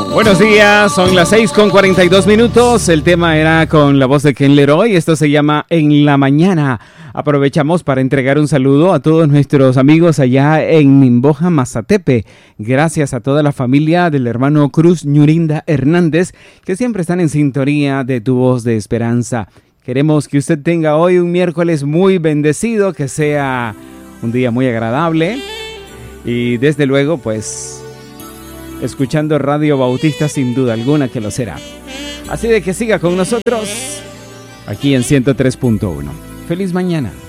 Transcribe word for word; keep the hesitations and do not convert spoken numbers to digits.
Buenos días, son las seis con cuarenta y dos minutos. El tema era con la voz de Ken Leroy. Esto se llama En la Mañana. Aprovechamos para entregar un saludo a todos nuestros amigos allá en Mimboja, Mazatepe. Gracias a toda la familia del hermano Cruz Ñurinda Hernández, que siempre están en sintonía de Tu Voz de Esperanza. Queremos que usted tenga hoy un miércoles muy bendecido, que sea un día muy agradable. Y desde luego, pues, escuchando Radio Bautista, sin duda alguna que lo será. Así de que siga con nosotros aquí en ciento tres punto uno. Feliz mañana.